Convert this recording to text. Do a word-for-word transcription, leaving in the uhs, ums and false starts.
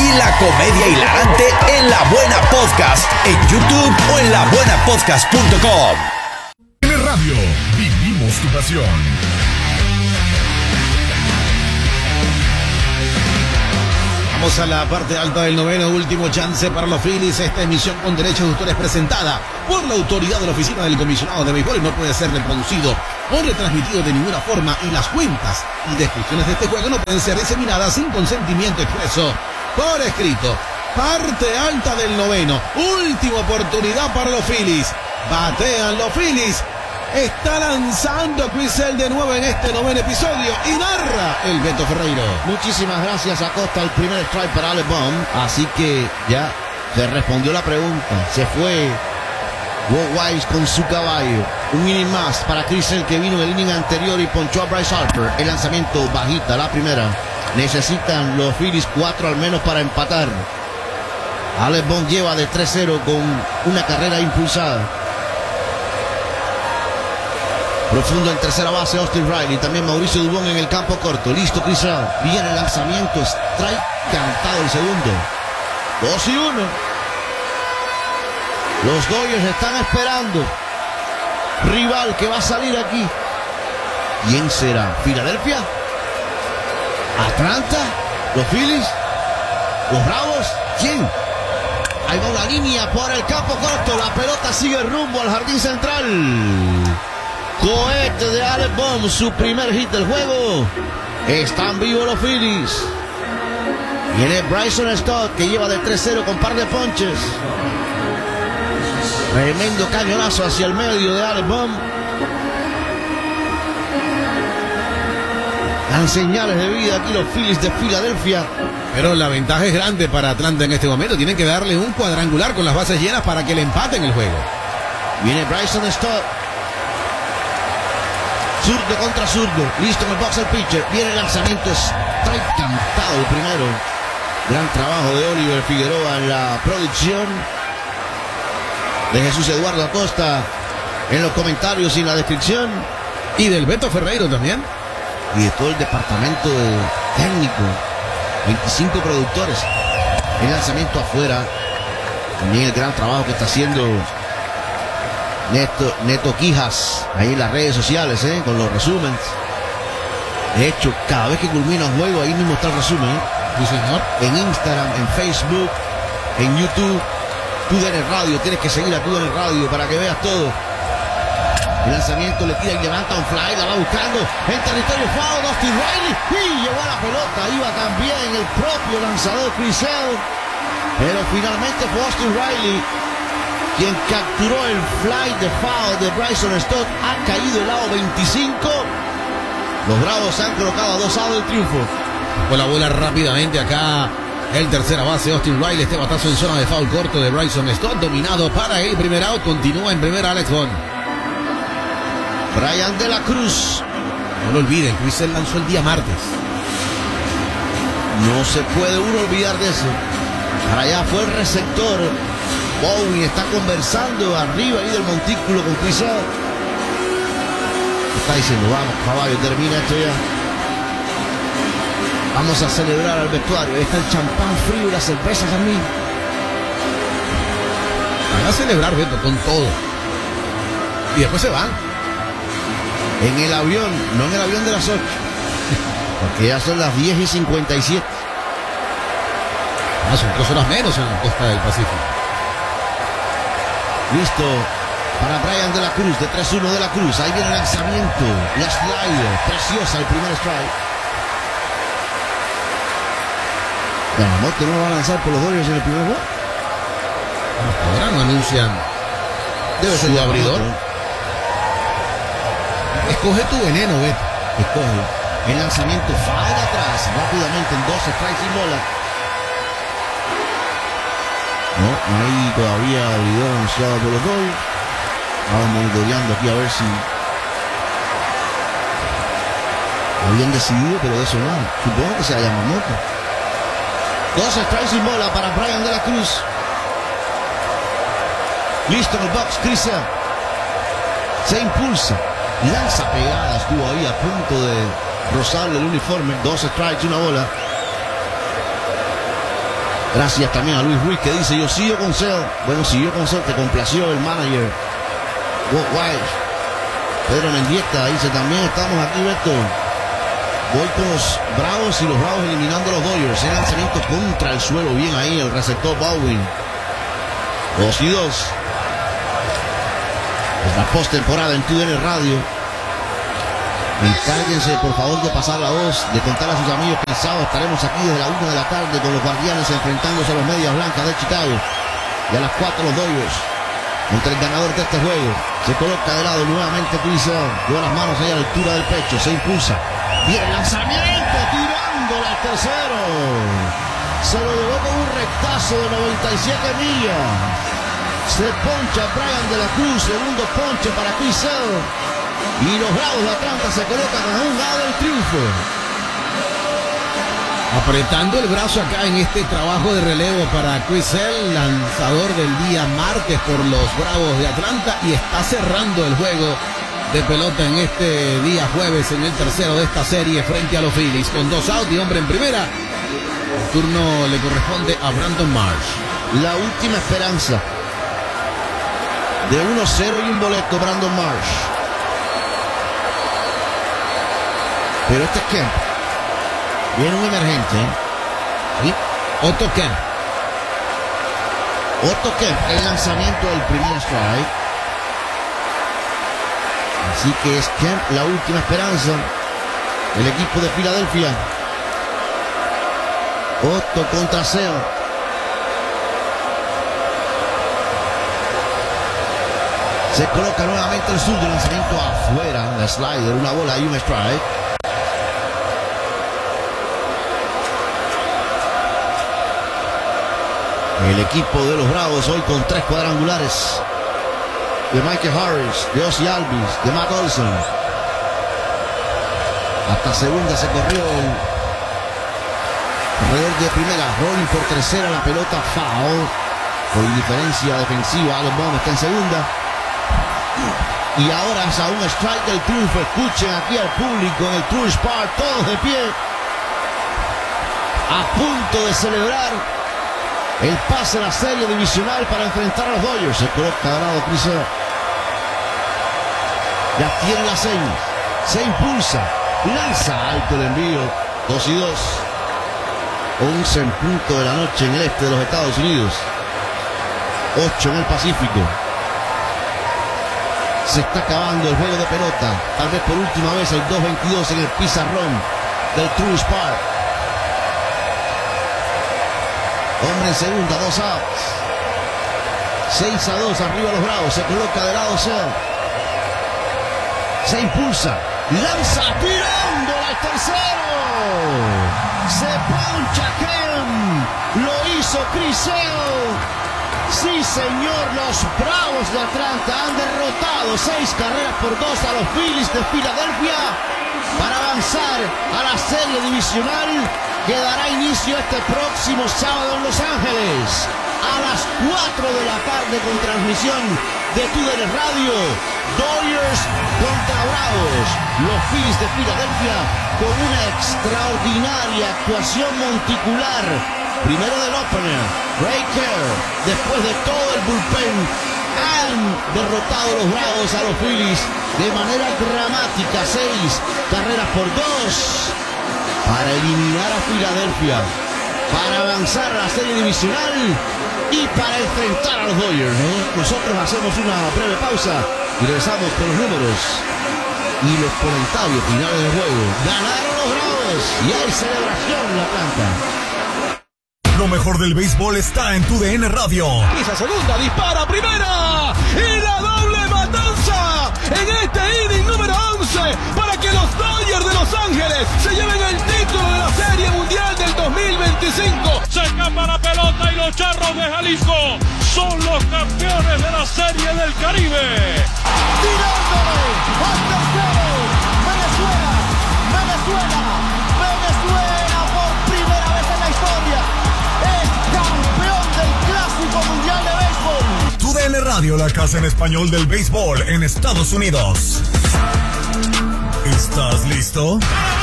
y la comedia hilarante en La Buena Podcast, en YouTube o en la buena podcast punto com. En Radio, vivimos tu pasión. Vamos a la parte alta del noveno, último chance para los Phillies. Esta emisión con derechos de autor es presentada por la autoridad de la Oficina del Comisionado de Béisbol y no puede ser reproducido o retransmitido de ninguna forma, y las cuentas y descripciones de este juego no pueden ser diseminadas sin consentimiento expreso por escrito. Parte alta del noveno, última oportunidad para los Phillies. Batean los Phillies. Está lanzando Crisel de nuevo en este noveno episodio y narra el Beto Ferreiro. Muchísimas gracias, Acosta. El primer strike para Alec Bohm. Así que ya se respondió la pregunta. Se fue Walt Weiss con su caballo. Un inning más para Crisel, que vino en el inning anterior y ponchó a Bryce Harper. El lanzamiento bajita, la primera. Necesitan los Phillies cuatro al menos para empatar. Alec Bohm lleva de tres cero con una carrera impulsada. Profundo en tercera base, Austin Riley. También Mauricio Dubón en el campo corto. Listo, Crisel. Viene el lanzamiento. Strike cantado el segundo. Dos y uno. Los Dodgers están esperando. Rival que va a salir aquí. ¿Quién será? ¿Filadelfia? ¿Atlanta? ¿Los Phillies? ¿Los Bravos? ¿Quién? Ahí va una línea por el campo corto. La pelota sigue rumbo al jardín central. Cohete de Alec Bohm, su primer hit del juego. Están vivos los Phillies. Viene Bryson Stott, que lleva de tres cero con par de ponches. Tremendo cañonazo hacia el medio de Alec Bohm. Dan señales de vida aquí los Phillies de Filadelfia. Pero la ventaja es grande para Atlanta en este momento. Tienen que darle un cuadrangular con las bases llenas para que le empaten el juego. Viene Bryson Stott. Zurdo contra zurdo. Listo en el box el pitcher. Viene el lanzamiento. Strike cantado el primero. Gran trabajo de Oliver Figueroa en la producción. De Jesús Eduardo Acosta en los comentarios y en la descripción. Y del Beto Ferreiro también. Y de todo el departamento de técnico. veinticinco productores. El lanzamiento afuera. También el gran trabajo que está haciendo Neto, Neto Quijas, ahí en las redes sociales, ¿eh? Con los resúmenes. De hecho, cada vez que culmina un juego, ahí mismo está el resumen, ¿eh? Sí, señor. En Instagram, en Facebook, en YouTube. T U D N Radio, tienes que seguir a T U D N Radio para que veas todo. El lanzamiento le tira y levanta un fly, la va buscando en territorio foul, Austin Riley, y llegó a la pelota. Iba también el propio lanzador Crisel, pero finalmente fue Austin Riley quien capturó el fly de foul de Bryson Stott. Ha caído el lado veinticinco. Los Bravos han colocado a dos lados del triunfo. Con la bola rápidamente acá el tercera base Austin Riley. Este batazo en zona de foul corto de Bryson Stott, dominado para el primer out. Continúa en primera Alex Bohm. Brian de la Cruz. No lo olviden, Crisel lanzó el día martes. No se puede uno olvidar de eso. Para allá fue el receptor. Bowen está conversando arriba ahí del montículo con Crisel. Está diciendo, vamos caballo, termina esto ya. Vamos a celebrar al vestuario. Ahí está el champán frío y la cerveza también. Van a celebrar, Beto, con todo. Y después se van. En el avión, no en el avión de las ocho. Porque ya son las diez y cincuenta y siete. Ah, son tres horas menos en la costa del Pacífico. Listo para Brian de la Cruz, de tres uno de la Cruz. Ahí viene el lanzamiento. La slider, preciosa el primer strike. Yamamoto no va a lanzar por los Dodgers en el primer juego. Ahora no anuncian. Debe ser su abridor. Escoge tu veneno, Beto. Escoge. El lanzamiento foul atrás, rápidamente en dos strikes y bola. No, no hay todavía abridor anunciado por los Dodgers. Vamos monitoreando aquí a ver si habían decidido, pero de eso nada. Supongo que sea Yamamoto. Dos strikes y bola para Brian de la Cruz. Listo en el box, Crisel. Se impulsa. Lanza pegada, estuvo ahí a punto de rozarle el uniforme. Dos strikes, una bola. Gracias también a Luis Ruiz que dice, yo sigo con Sale. Bueno, siguió con Sale, te complació el manager Walt White. Pedro Mendieta dice, también estamos aquí, Beto. Voy con los Bravos y los Bravos eliminando a los Dodgers. El lanzamiento contra el suelo, bien ahí el receptor Baldwin. Dos y dos. Es la postemporada en T U D N Radio. Encárguense por favor de pasar la voz, de contar a sus amigos que el sábado estaremos aquí desde la una de la tarde con los Guardianes enfrentándose a los Medias Blancas de Chicago. Y a las cuatro los Dodgers contra el ganador de este juego. Se coloca de lado nuevamente Chris Sale. Lleva las manos ahí a la altura del pecho, se impulsa. Viene el lanzamiento, tirándola al tercero. Se lo llevó con un rectazo de noventa y siete millas. Se poncha Brian de la Cruz, segundo ponche para Chris Sale. Y los Bravos de Atlanta se colocan a un lado del triunfo. Apretando el brazo acá en este trabajo de relevo para Chris Sale, lanzador del día martes por los Bravos de Atlanta, y está cerrando el juego de pelota en este día jueves en el tercero de esta serie frente a los Phillies con dos outs y hombre en primera. El turno le corresponde a Brandon Marsh. La última esperanza de uno cero y un boleto, Brandon Marsh. Pero este es Kemp. Viene un emergente. ¿Sí? Otto Kemp. Otto Kemp, el lanzamiento del primer strike. Así que es Kemp la última esperanza del equipo de Filadelfia. Otto contra Sale. Se coloca nuevamente el sur del lanzamiento afuera. La slider, una bola y un strike. El equipo de los Bravos hoy con tres cuadrangulares. De Michael Harris, de Ozzie Albies, de Matt Olson. Hasta segunda se corrió el corredor de primera. Rolling por tercera, la pelota foul. Por indiferencia defensiva, Allen Baum está en segunda. Y ahora es a un strike del triunfo. Escuchen aquí al público en el Truist Park, todos de pie. A punto de celebrar el pase a la serie divisional para enfrentar a los Dodgers. Se coloca grado Chris Sale. Ya tiene la seña. Se impulsa. Lanza alto el envío. Dos y dos. once en punto de la noche en el este de los Estados Unidos. ocho en el Pacífico. Se está acabando el juego de pelota. Tal vez por última vez el dos veintidós en el pizarrón del Truist Park. Hombre en segunda, dos outs. seis a dos arriba los Bravos. Se coloca de lado Sale. Se impulsa. Lanza tirando al tercero. Se poncha Kemp. Lo hizo Chris Sale. Sí, señor, los Bravos de Atlanta han derrotado seis carreras por dos a los Phillies de Filadelfia para avanzar a la serie divisional que dará inicio este próximo sábado en Los Ángeles a las cuatro de la tarde con transmisión de T U D N Radio. Dodgers contra Bravos. Los Phillies de Filadelfia con una extraordinaria actuación monticular. Primero del opener, Ray Kerr. Después de todo el bullpen, han derrotado los Bravos a los Phillies de manera dramática. Seis carreras por dos para eliminar a Filadelfia, para avanzar a la serie divisional y para enfrentar a los Dodgers. ¿eh? Nosotros hacemos una breve pausa y regresamos con los números y los comentarios finales del juego. Ganaron los Bravos y hay celebración en Atlanta. Lo mejor del béisbol está en T U D N Radio. Pisa segunda, dispara primera y la doble matanza en este inning número once para que los Dodgers de Los Ángeles se lleven el título de la Serie Mundial del dos mil veinticinco. Se escapa la pelota y los Charros de Jalisco son los campeones de la Serie del Caribe. Tirándole al tercero, Venezuela, Venezuela, Venezuela por primera vez en la historia es campeón del Clásico Mundial de Béisbol. T U D N Radio, la casa en español del béisbol en Estados Unidos. ¿Estás listo?